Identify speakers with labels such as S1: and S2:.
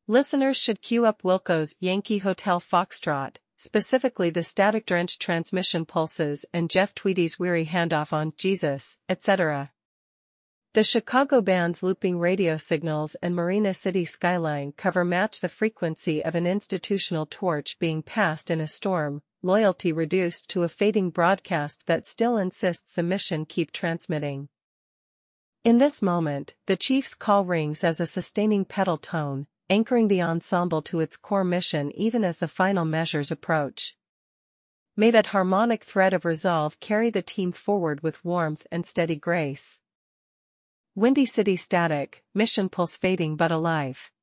S1: Listeners should cue up Wilco's Yankee Hotel Foxtrot, specifically the static-drenched transmission pulses and Jeff Tweedy's weary handoff on Jesus, etc. The Chicago band's looping radio signals and Marina City skyline cover match the frequency of an institutional torch being passed in a storm, loyalty reduced to a fading broadcast that still insists the mission keep transmitting. In this moment, the Chief's call rings as a sustaining pedal tone, anchoring the ensemble to its core mission even as the final measures approach. May that harmonic thread of resolve carry the team forward with warmth and steady grace. Windy City static, mission pulse fading but alive.